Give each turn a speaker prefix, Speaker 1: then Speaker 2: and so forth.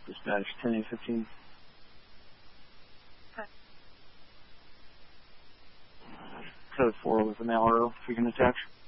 Speaker 1: Dispatch 10-8-15. Code 4 with an LRO, if we can attach.